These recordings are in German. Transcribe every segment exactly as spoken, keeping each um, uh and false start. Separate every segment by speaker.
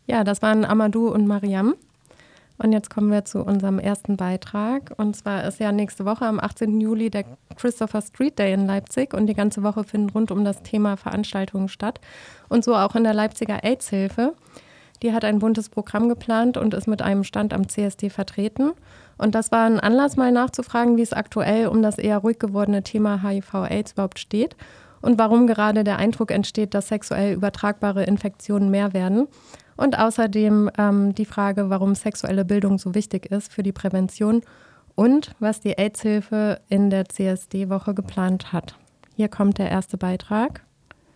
Speaker 1: Ja, das waren Amadou und Mariam. Und jetzt kommen wir zu unserem ersten Beitrag. Und zwar ist ja nächste Woche am achtzehnten Juli der Christopher Street Day in Leipzig. Und die ganze Woche finden rund um das Thema Veranstaltungen statt. Und so auch in der Leipziger AIDS-Hilfe. Die hat ein buntes Programm geplant und ist mit einem Stand am C S D vertreten. Und das war ein Anlass, mal nachzufragen, wie es aktuell um das eher ruhig gewordene Thema H I V/AIDS überhaupt steht und warum gerade der Eindruck entsteht, dass sexuell übertragbare Infektionen mehr werden. Und außerdem ähm, die Frage, warum sexuelle Bildung so wichtig ist für die Prävention und was die AIDS-Hilfe in der C S D-Woche geplant hat. Hier kommt der erste Beitrag.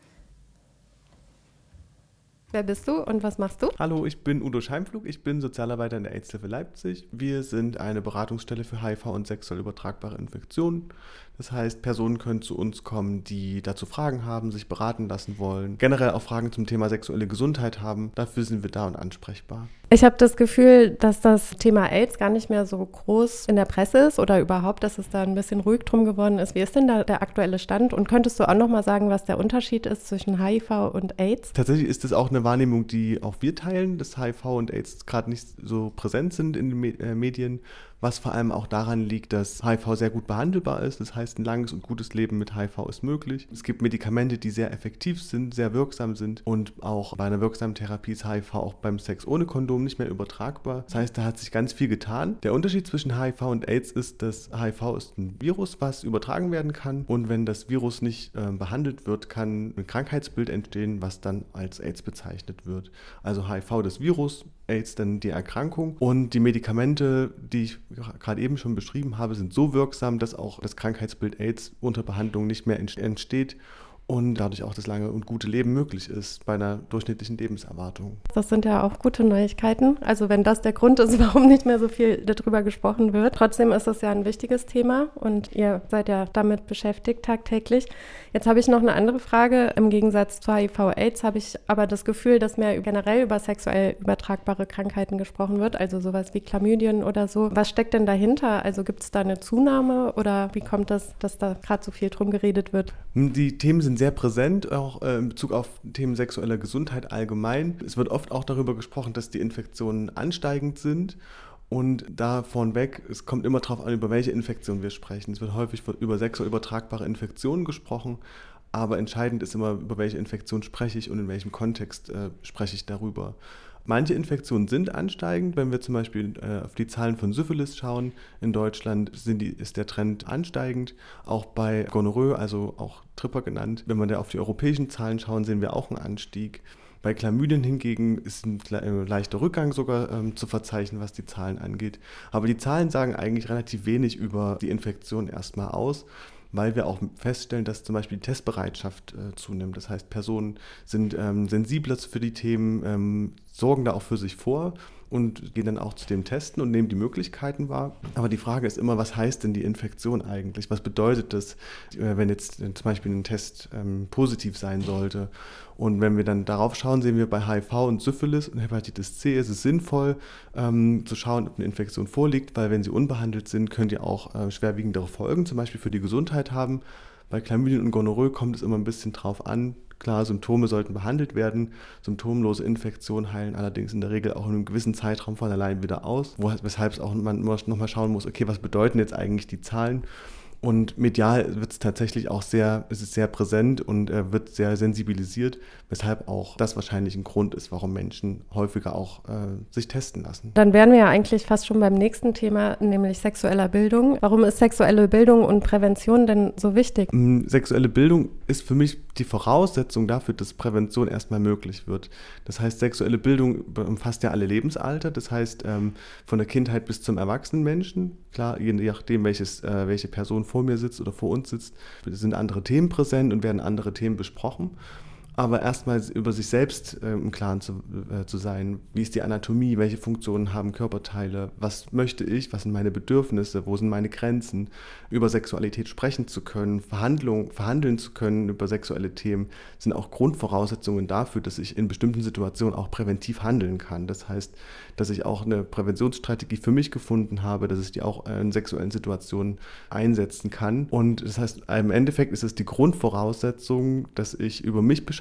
Speaker 1: Wer bist du und was machst du?
Speaker 2: Hallo, ich bin Udo Scheimflug, ich bin Sozialarbeiter in der AIDS-Hilfe Leipzig. Wir sind eine Beratungsstelle für H I V und sexuell übertragbare Infektionen. Das heißt, Personen können zu uns kommen, die dazu Fragen haben, sich beraten lassen wollen, generell auch Fragen zum Thema sexuelle Gesundheit haben. Dafür sind wir da und ansprechbar.
Speaker 1: Ich habe das Gefühl, dass das Thema AIDS gar nicht mehr so groß in der Presse ist oder überhaupt, dass es da ein bisschen ruhig drum geworden ist. Wie ist denn da der aktuelle Stand? Und könntest du auch noch mal sagen, was der Unterschied ist zwischen H I V und AIDS?
Speaker 2: Tatsächlich ist es auch eine Wahrnehmung, die auch wir teilen, dass H I V und AIDS gerade nicht so präsent sind in den Medien, was vor allem auch daran liegt, dass H I V sehr gut behandelbar ist. Das heißt, ein langes und gutes Leben mit H I V ist möglich. Es gibt Medikamente, die sehr effektiv sind, sehr wirksam sind und auch bei einer wirksamen Therapie ist H I V auch beim Sex ohne Kondom nicht mehr übertragbar. Das heißt, da hat sich ganz viel getan. Der Unterschied zwischen H I V und AIDS ist, dass H I V ist ein Virus, was übertragen werden kann und wenn das Virus nicht äh, behandelt wird, kann ein Krankheitsbild entstehen, was dann als AIDS bezeichnet wird. Also H I V das Virus, AIDS dann die Erkrankung und die Medikamente, die ich gerade eben schon beschrieben habe, sind so wirksam, dass auch das Krankheitsbild AIDS unter Behandlung nicht mehr entsteht und dadurch auch das lange und gute Leben möglich ist bei einer durchschnittlichen Lebenserwartung.
Speaker 1: Das sind ja auch gute Neuigkeiten. Also wenn das der Grund ist, warum nicht mehr so viel darüber gesprochen wird. Trotzdem ist es ja ein wichtiges Thema und ihr seid ja damit beschäftigt tagtäglich. Jetzt habe ich noch eine andere Frage. Im Gegensatz zu H I V/AIDS habe ich aber das Gefühl, dass mehr generell über sexuell übertragbare Krankheiten gesprochen wird, also sowas wie Chlamydien oder so. Was steckt denn dahinter? Also gibt es da eine Zunahme oder wie kommt das, dass da gerade so viel drum geredet wird?
Speaker 2: Die Themen sind sehr präsent, auch äh, in Bezug auf Themen sexueller Gesundheit allgemein. Es wird oft auch darüber gesprochen, dass die Infektionen ansteigend sind. Und da vornweg, es kommt immer darauf an, über welche Infektion wir sprechen. Es wird häufig über sexuell übertragbare Infektionen gesprochen, aber entscheidend ist immer, über welche Infektion spreche ich und in welchem Kontext äh, spreche ich darüber. Manche Infektionen sind ansteigend. Wenn wir zum Beispiel äh, auf die Zahlen von Syphilis schauen, in Deutschland sind die, ist der Trend ansteigend. Auch bei Gonorrhoe, also auch Tripper genannt, wenn wir da auf die europäischen Zahlen schauen, sehen wir auch einen Anstieg. Bei Chlamydien hingegen ist ein leichter Rückgang sogar ähm, zu verzeichnen, was die Zahlen angeht. Aber die Zahlen sagen eigentlich relativ wenig über die Infektion erstmal aus, weil wir auch feststellen, dass zum Beispiel die Testbereitschaft äh, zunimmt. Das heißt, Personen sind ähm, sensibler für die Themen, ähm, sorgen da auch für sich vor und gehen dann auch zu dem Testen und nehmen die Möglichkeiten wahr. Aber die Frage ist immer, was heißt denn die Infektion eigentlich? Was bedeutet das, äh, wenn jetzt äh, zum Beispiel ein Test ähm, positiv sein sollte? Und wenn wir dann darauf schauen, sehen wir bei H I V und Syphilis und Hepatitis C ist es sinnvoll ähm, zu schauen, ob eine Infektion vorliegt, weil wenn sie unbehandelt sind, können die auch äh, schwerwiegendere Folgen, zum Beispiel für die Gesundheit haben. Bei Chlamydien und Gonorrhoe kommt es immer ein bisschen drauf an. Klar, Symptome sollten behandelt werden. Symptomlose Infektionen heilen allerdings in der Regel auch in einem gewissen Zeitraum von allein wieder aus, wo, weshalb es auch man nochmal schauen muss, okay, was bedeuten jetzt eigentlich die Zahlen? Und medial wird es tatsächlich auch sehr, es ist sehr präsent und äh, wird sehr sensibilisiert, weshalb auch das wahrscheinlich ein Grund ist, warum Menschen häufiger auch äh, sich testen lassen.
Speaker 1: Dann wären wir ja eigentlich fast schon beim nächsten Thema, nämlich sexueller Bildung. Warum ist sexuelle Bildung und Prävention denn so wichtig?
Speaker 2: Sexuelle Bildung ist für mich die Voraussetzung dafür, dass Prävention erstmal möglich wird. Das heißt, sexuelle Bildung umfasst ja alle Lebensalter, das heißt ähm, von der Kindheit bis zum erwachsenen Menschen. Klar, je nachdem, welches, äh, welche Person vor mir sitzt oder vor uns sitzt, sind andere Themen präsent und werden andere Themen besprochen. Aber erstmal über sich selbst äh, im Klaren zu, äh, zu sein. Wie ist die Anatomie? Welche Funktionen haben Körperteile? Was möchte ich? Was sind meine Bedürfnisse? Wo sind meine Grenzen? Über Sexualität sprechen zu können, Verhandlung, verhandeln zu können über sexuelle Themen, sind auch Grundvoraussetzungen dafür, dass ich in bestimmten Situationen auch präventiv handeln kann. Das heißt, dass ich auch eine Präventionsstrategie für mich gefunden habe, dass ich die auch in sexuellen Situationen einsetzen kann. Und das heißt, im Endeffekt ist es die Grundvoraussetzung, dass ich über mich Bescheid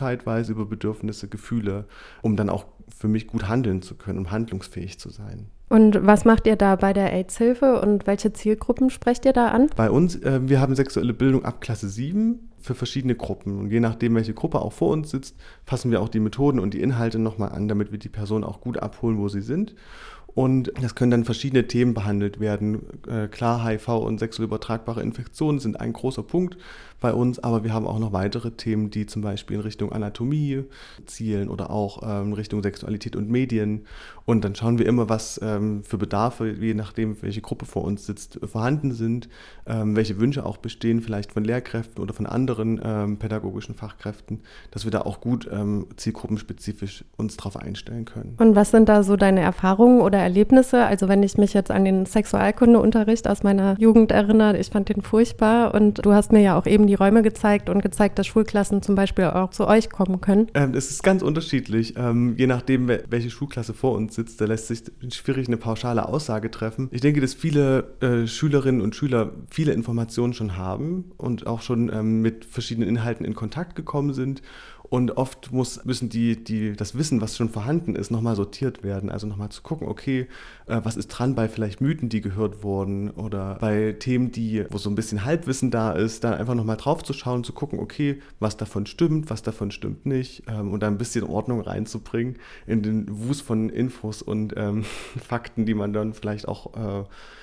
Speaker 2: Bescheid weiß über Bedürfnisse, Gefühle, um dann auch für mich gut handeln zu können, um handlungsfähig zu sein.
Speaker 1: Und was macht ihr da bei der AIDS-Hilfe und welche Zielgruppen sprecht ihr da an?
Speaker 2: Bei uns, äh, wir haben sexuelle Bildung ab Klasse sieben für verschiedene Gruppen. Und je nachdem, welche Gruppe auch vor uns sitzt, passen wir auch die Methoden und die Inhalte nochmal an, damit wir die Person auch gut abholen, wo sie sind. Und das können dann verschiedene Themen behandelt werden. Äh, klar, H I V und sexuell übertragbare Infektionen sind ein großer Punkt bei uns, aber wir haben auch noch weitere Themen, die zum Beispiel in Richtung Anatomie zielen oder auch ähm, in Richtung Sexualität und Medien. Und dann schauen wir immer, was ähm, für Bedarfe, je nachdem, welche Gruppe vor uns sitzt, vorhanden sind, ähm, welche Wünsche auch bestehen, vielleicht von Lehrkräften oder von anderen ähm, pädagogischen Fachkräften, dass wir da auch gut ähm, zielgruppenspezifisch uns drauf einstellen können.
Speaker 1: Und was sind da so deine Erfahrungen oder Erlebnisse? Also wenn ich mich jetzt an den Sexualkundeunterricht aus meiner Jugend erinnere, ich fand den furchtbar und du hast mir ja auch eben die Räume gezeigt und gezeigt, dass Schulklassen zum Beispiel auch zu euch kommen können.
Speaker 2: Ähm, es ist ganz unterschiedlich, ähm, je nachdem, welche Schulklasse vor uns sitzt, da lässt sich schwierig eine pauschale Aussage treffen. Ich denke, dass viele äh, Schülerinnen und Schüler viele Informationen schon haben und auch schon ähm, mit verschiedenen Inhalten in Kontakt gekommen sind. Und oft muss, müssen die, die, das Wissen, was schon vorhanden ist, nochmal sortiert werden. Also nochmal zu gucken, okay, äh, was ist dran bei vielleicht Mythen, die gehört wurden oder bei Themen, die, wo so ein bisschen Halbwissen da ist, dann einfach nochmal drauf zu schauen, zu gucken, okay, was davon stimmt, was davon stimmt nicht ähm, und da ein bisschen Ordnung reinzubringen in den Wust von Infos und ähm, Fakten, die man dann vielleicht auch äh,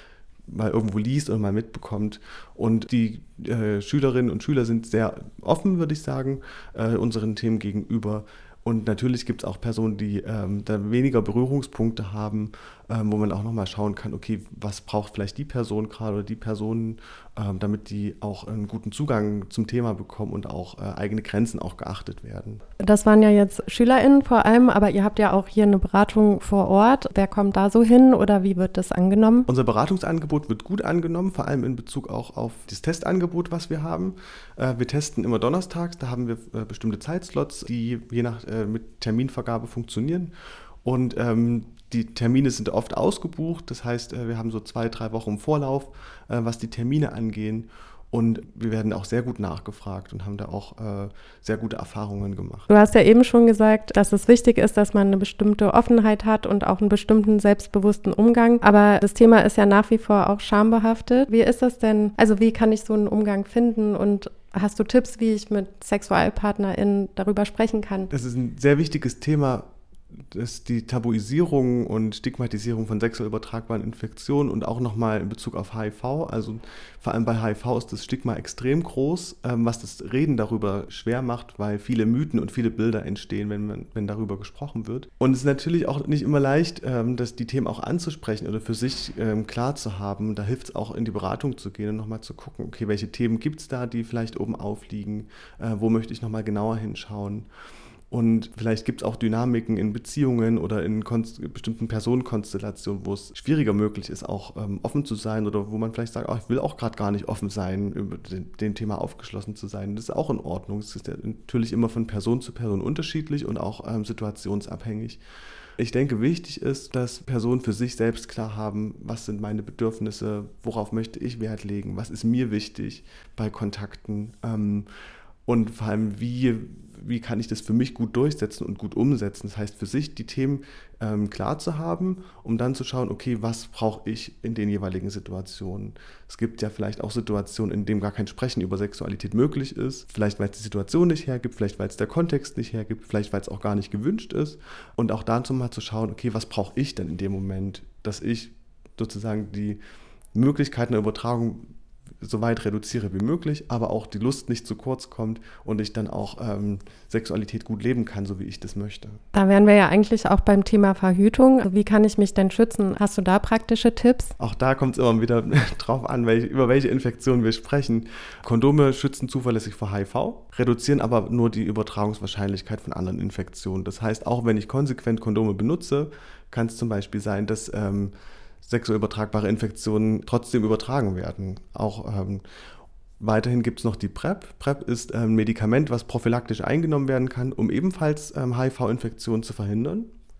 Speaker 2: mal irgendwo liest oder mal mitbekommt. Und die äh, Schülerinnen und Schüler sind sehr offen, würde ich sagen, äh, unseren Themen gegenüber. Und natürlich gibt es auch Personen, die ähm, da weniger Berührungspunkte haben, ähm, wo man auch nochmal schauen kann, okay, was braucht vielleicht die Person gerade oder die Personen, ähm, damit die auch einen guten Zugang zum Thema bekommen und auch äh, eigene Grenzen auch geachtet werden.
Speaker 1: Das waren ja jetzt SchülerInnen vor allem, aber ihr habt ja auch hier eine Beratung vor Ort. Wer kommt da so hin oder wie wird das angenommen?
Speaker 2: Unser Beratungsangebot wird gut angenommen, vor allem in Bezug auch auf das Testangebot, was wir haben. Äh, wir testen immer donnerstags, da haben wir äh, bestimmte Zeitslots, die je nach äh, mit Terminvergabe funktionieren. Und ähm, die Termine sind oft ausgebucht, das heißt, äh, wir haben so zwei, drei Wochen im Vorlauf, äh, was die Termine angehen. Und wir werden auch sehr gut nachgefragt und haben da auch äh, sehr gute Erfahrungen gemacht.
Speaker 1: Du hast ja eben schon gesagt, dass es wichtig ist, dass man eine bestimmte Offenheit hat und auch einen bestimmten selbstbewussten Umgang. Aber das Thema ist ja nach wie vor auch schambehaftet. Wie ist das denn? Also wie kann ich so einen Umgang finden und hast du Tipps, wie ich mit SexualpartnerInnen darüber sprechen kann?
Speaker 2: Das ist ein sehr wichtiges Thema, dass die Tabuisierung und Stigmatisierung von sexuell übertragbaren Infektionen und auch nochmal in Bezug auf H I V, also vor allem bei H I V ist das Stigma extrem groß, was das Reden darüber schwer macht, weil viele Mythen und viele Bilder entstehen, wenn, man, wenn darüber gesprochen wird. Und es ist natürlich auch nicht immer leicht, dass die Themen auch anzusprechen oder für sich klar zu haben. Da hilft es auch, in die Beratung zu gehen und nochmal zu gucken, okay, welche Themen gibt es da, die vielleicht oben aufliegen, wo möchte ich nochmal genauer hinschauen. Und vielleicht gibt es auch Dynamiken in Beziehungen oder in konst- bestimmten Personenkonstellationen, wo es schwieriger möglich ist, auch ähm, offen zu sein oder wo man vielleicht sagt, oh, ich will auch gerade gar nicht offen sein, über den, dem Thema aufgeschlossen zu sein. Das ist auch in Ordnung. Es ist ja natürlich immer von Person zu Person unterschiedlich und auch ähm, situationsabhängig. Ich denke, wichtig ist, dass Personen für sich selbst klar haben, was sind meine Bedürfnisse, worauf möchte ich Wert legen, was ist mir wichtig bei Kontakten. Ähm, Und vor allem, wie, wie kann ich das für mich gut durchsetzen und gut umsetzen? Das heißt, für sich die Themen ähm, klar zu haben, um dann zu schauen, okay, was brauche ich in den jeweiligen Situationen? Es gibt ja vielleicht auch Situationen, in denen gar kein Sprechen über Sexualität möglich ist. Vielleicht, weil es die Situation nicht hergibt, vielleicht, weil es der Kontext nicht hergibt, vielleicht, weil es auch gar nicht gewünscht ist. Und auch dazu mal zu schauen, okay, was brauche ich denn in dem Moment, dass ich sozusagen die Möglichkeiten der Übertragung so weit reduziere wie möglich, aber auch die Lust nicht zu kurz kommt und ich dann auch ähm, Sexualität gut leben kann, so wie ich das möchte.
Speaker 1: Da wären wir ja eigentlich auch beim Thema Verhütung. Wie kann ich mich denn schützen? Hast du da praktische Tipps?
Speaker 2: Auch da kommt es immer wieder drauf an, welche, über welche Infektionen wir sprechen. Kondome schützen zuverlässig vor H I V, reduzieren aber nur die Übertragungswahrscheinlichkeit von anderen Infektionen. Das heißt, auch wenn ich konsequent Kondome benutze, kann es zum Beispiel sein, dass ähm, sexuell übertragbare Infektionen trotzdem übertragen werden. Auch ähm, weiterhin gibt es noch die PrEP. PrEP ist ein Medikament, was prophylaktisch eingenommen werden kann, um ebenfalls ähm, H I V-Infektionen zu verhindern.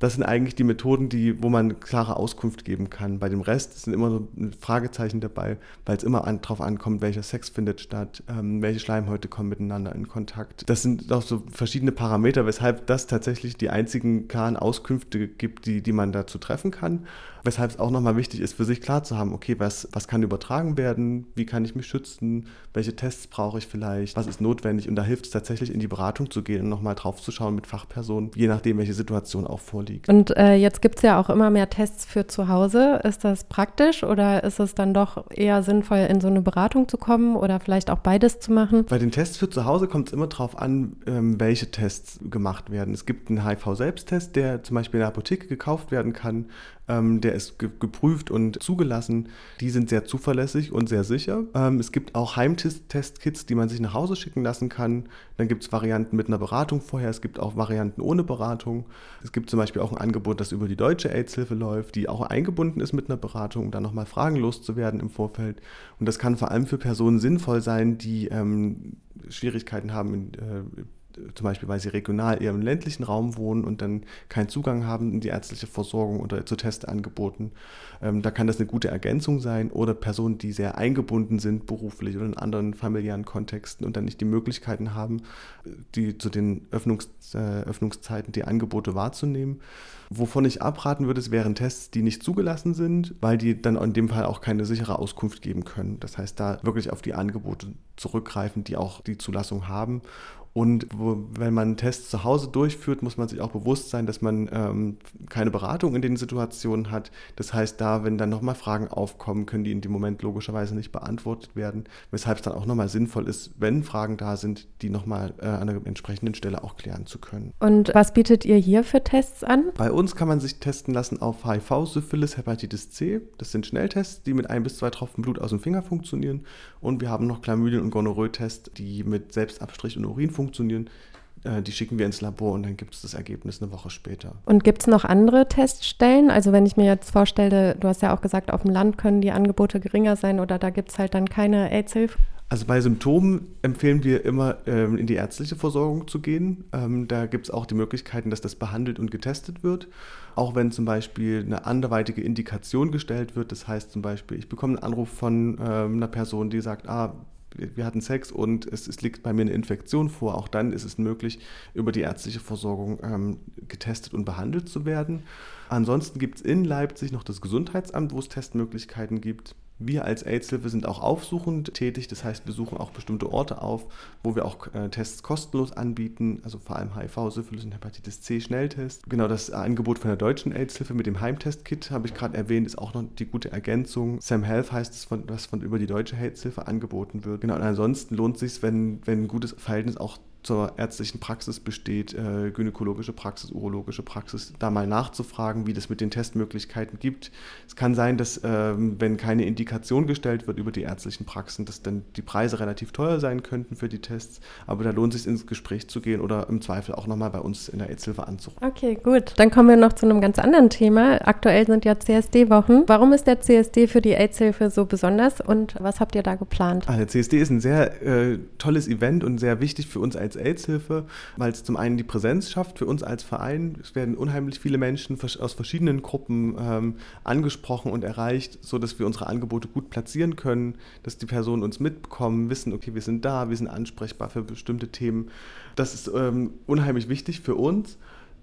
Speaker 2: Das sind eigentlich die Methoden, die, wo man klare Auskunft geben kann. Bei dem Rest sind immer so Fragezeichen dabei, weil es immer an, drauf ankommt, welcher Sex findet statt, ähm, welche Schleimhäute kommen miteinander in Kontakt. Das sind auch so verschiedene Parameter, weshalb das tatsächlich die einzigen klaren Auskünfte gibt, die, die man dazu treffen kann. Weshalb es auch nochmal wichtig ist, für sich klar zu haben, okay, was, was kann übertragen werden, wie kann ich mich schützen, welche Tests brauche ich vielleicht, was ist notwendig, und da hilft es tatsächlich, in die Beratung zu gehen und nochmal drauf zu schauen mit Fachpersonen, je nachdem, welche Situation auch vorliegt.
Speaker 1: Und äh, jetzt gibt es ja auch immer mehr Tests für zu Hause. Ist das praktisch oder ist es dann doch eher sinnvoll, in so eine Beratung zu kommen oder vielleicht auch beides zu machen?
Speaker 2: Bei den Tests für zu Hause kommt es immer darauf an, ähm, welche Tests gemacht werden. Es gibt einen H I V-Selbsttest, der zum Beispiel in der Apotheke gekauft werden kann. Ähm, der ist ge- geprüft und zugelassen. Die sind sehr zuverlässig und sehr sicher. Ähm, es gibt auch Heimtest-Kits, die man sich nach Hause schicken lassen kann. Dann gibt es Varianten mit einer Beratung vorher. Es gibt auch Varianten ohne Beratung. Es gibt zum Beispiel auch ein Angebot, das über die Deutsche AIDS-Hilfe läuft, die auch eingebunden ist mit einer Beratung, um dann nochmal Fragen loszuwerden im Vorfeld. Und das kann vor allem für Personen sinnvoll sein, die ähm, Schwierigkeiten haben in äh, zum Beispiel, weil sie regional eher im ländlichen Raum wohnen und dann keinen Zugang haben in die ärztliche Versorgung oder zu Testangeboten. Ähm, da kann das eine gute Ergänzung sein, oder Personen, die sehr eingebunden sind beruflich oder in anderen familiären Kontexten und dann nicht die Möglichkeiten haben, die zu den Öffnungs, äh, Öffnungszeiten die Angebote wahrzunehmen. Wovon ich abraten würde, es wären Tests, die nicht zugelassen sind, weil die dann in dem Fall auch keine sichere Auskunft geben können. Das heißt, da wirklich auf die Angebote zurückgreifen, die auch die Zulassung haben. Und wo, wenn man Tests zu Hause durchführt, muss man sich auch bewusst sein, dass man ähm, keine Beratung in den Situationen hat. Das heißt, da, wenn dann nochmal Fragen aufkommen, können die in dem Moment logischerweise nicht beantwortet werden, weshalb es dann auch nochmal sinnvoll ist, wenn Fragen da sind, die nochmal äh, an der entsprechenden Stelle auch klären zu können.
Speaker 1: Und was bietet ihr hier für Tests an?
Speaker 2: Bei uns kann man sich testen lassen auf H I V, Syphilis, Hepatitis C. Das sind Schnelltests, die mit ein bis zwei Tropfen Blut aus dem Finger funktionieren. Und wir haben noch Chlamydien- und Gonorrhoe-Tests, die mit Selbstabstrich und Urin funktionieren. funktionieren, die schicken wir ins Labor und dann gibt es das Ergebnis eine Woche später.
Speaker 1: Und gibt es noch andere Teststellen? Also wenn ich mir jetzt vorstelle, du hast ja auch gesagt, auf dem Land können die Angebote geringer sein oder da gibt es halt dann keine AIDS-Hilfe?
Speaker 2: Also bei Symptomen empfehlen wir immer, ähm, in die ärztliche Versorgung zu gehen. Ähm, da gibt es auch die Möglichkeiten, dass das behandelt und getestet wird. Auch wenn zum Beispiel eine anderweitige Indikation gestellt wird. Das heißt zum Beispiel, ich bekomme einen Anruf von ähm, einer Person, die sagt, ah, wir hatten Sex und es, es liegt bei mir eine Infektion vor. Auch dann ist es möglich, über die ärztliche Versorgung ähm, getestet und behandelt zu werden. Ansonsten gibt es in Leipzig noch das Gesundheitsamt, wo es Testmöglichkeiten gibt. Wir als AIDS-Hilfe sind auch aufsuchend tätig, das heißt, wir suchen auch bestimmte Orte auf, wo wir auch äh, Tests kostenlos anbieten, also vor allem H I V, Syphilis und Hepatitis C Schnelltests. Genau, das Angebot von der Deutschen AIDS-Hilfe mit dem Heimtest-Kit, habe ich gerade erwähnt, ist auch noch die gute Ergänzung. Sam Health heißt es, von, was von über die Deutsche AIDS-Hilfe angeboten wird. Genau, und ansonsten lohnt es sich, wenn, wenn ein gutes Verhältnis auch zur ärztlichen Praxis besteht, äh, gynäkologische Praxis, urologische Praxis, da mal nachzufragen, wie das mit den Testmöglichkeiten gibt. Es kann sein, dass ähm, wenn keine Indikation gestellt wird über die ärztlichen Praxen, dass dann die Preise relativ teuer sein könnten für die Tests, aber da lohnt es sich, ins Gespräch zu gehen oder im Zweifel auch nochmal bei uns in der AIDS-Hilfe anzurufen.
Speaker 1: Okay, gut. Dann kommen wir noch zu einem ganz anderen Thema. Aktuell sind ja C S D-Wochen. Warum ist der C S D für die AIDS-Hilfe so besonders und was habt ihr da geplant?
Speaker 2: Ah, der C S D ist ein sehr äh, tolles Event und sehr wichtig für uns als AIDS-Hilfe, weil es zum einen die Präsenz schafft für uns als Verein. Es werden unheimlich viele Menschen aus verschiedenen Gruppen ähm, angesprochen und erreicht, sodass wir unsere Angebote gut platzieren können, dass die Personen uns mitbekommen, wissen, okay, wir sind da, wir sind ansprechbar für bestimmte Themen. Das ist ähm, unheimlich wichtig für uns.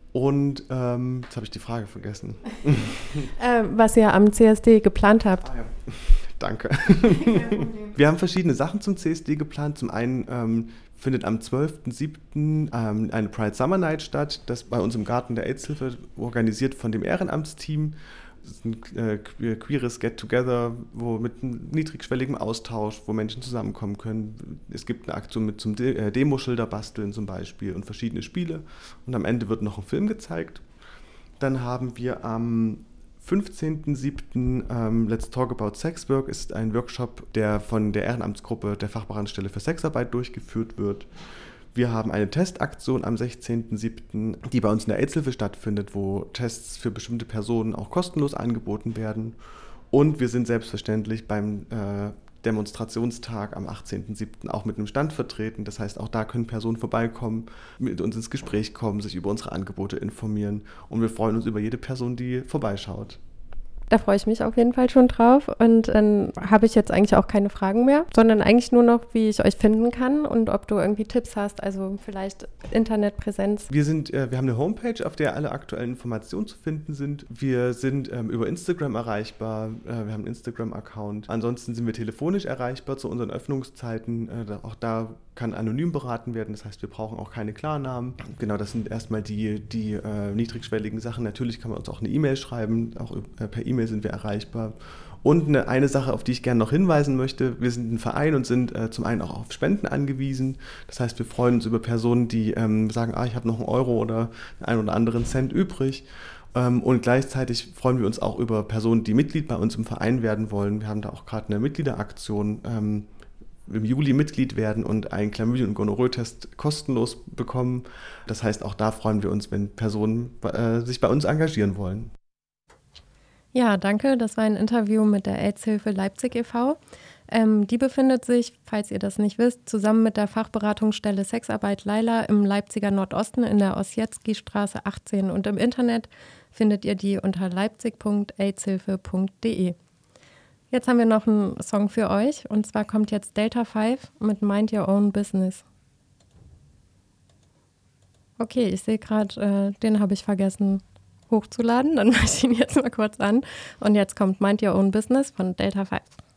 Speaker 2: Und ähm, jetzt habe ich die Frage vergessen.
Speaker 1: äh, was ihr am C S D geplant habt.
Speaker 2: Ah, ja. Danke. Wir haben verschiedene Sachen zum C S D geplant. Zum einen ähm, findet am zwölften siebten ähm, eine Pride Summer Night statt, das bei uns im Garten der AIDS-Hilfe organisiert von dem Ehrenamtsteam. Das ist ein äh, queeres Get-Together, wo mit einem niedrigschwelligem Austausch, wo Menschen zusammenkommen können. Es gibt eine Aktion mit zum De- äh, Demoschilder basteln zum Beispiel und verschiedene Spiele. Und am Ende wird noch ein Film gezeigt. Dann haben wir am fünfzehnten siebten ähm, Let's Talk About Sex Work ist ein Workshop, der von der Ehrenamtsgruppe der Fachberatungsstelle für Sexarbeit durchgeführt wird. Wir haben eine Testaktion am sechzehnten siebten, die bei uns in der AIDS-Hilfe stattfindet, wo Tests für bestimmte Personen auch kostenlos angeboten werden. Und wir sind selbstverständlich beim äh, Demonstrationstag am achtzehnten siebten auch mit einem Stand vertreten. Das heißt, auch da können Personen vorbeikommen, mit uns ins Gespräch kommen, sich über unsere Angebote informieren. Und wir freuen uns über jede Person, die vorbeischaut.
Speaker 1: Da freue ich mich auf jeden Fall schon drauf. Und dann habe ich jetzt eigentlich auch keine Fragen mehr, sondern eigentlich nur noch, wie ich euch finden kann und ob du irgendwie Tipps hast, also vielleicht Internetpräsenz.
Speaker 2: Wir sind, äh, wir haben eine Homepage, auf der alle aktuellen Informationen zu finden sind. Wir sind ähm, über Instagram erreichbar. Äh, wir haben einen Instagram-Account. Ansonsten sind wir telefonisch erreichbar zu unseren Öffnungszeiten. Äh, auch da kann anonym beraten werden. Das heißt, wir brauchen auch keine Klarnamen. Genau, das sind erstmal die, die äh, niedrigschwelligen Sachen. Natürlich kann man uns auch eine E-Mail schreiben. Auch äh, per E-Mail sind wir erreichbar. Und eine, eine Sache, auf die ich gerne noch hinweisen möchte, wir sind ein Verein und sind äh, zum einen auch auf Spenden angewiesen. Das heißt, wir freuen uns über Personen, die ähm, sagen, ah, ich habe noch einen Euro oder einen oder anderen Cent übrig. Ähm, und gleichzeitig freuen wir uns auch über Personen, die Mitglied bei uns im Verein werden wollen. Wir haben da auch gerade eine Mitgliederaktion, ähm, im Juli Mitglied werden und einen Chlamydien- und Gonorrhoe-Test kostenlos bekommen. Das heißt, auch da freuen wir uns, wenn Personen äh, sich bei uns engagieren wollen.
Speaker 1: Ja, danke. Das war ein Interview mit der AIDS-Hilfe Leipzig e V Ähm, die befindet sich, falls ihr das nicht wisst, zusammen mit der Fachberatungsstelle Sexarbeit Leila im Leipziger Nordosten in der Ossietzky-Straße achtzehn. Und im Internet findet ihr die unter leipzig punkt aidshilfe punkt de. Jetzt haben wir noch einen Song für euch und zwar kommt jetzt Delta fünf mit Mind Your Own Business. Okay, ich sehe gerade, äh, den habe ich vergessen hochzuladen, dann mache ich ihn jetzt mal kurz an und jetzt kommt Mind Your Own Business von Delta fünf.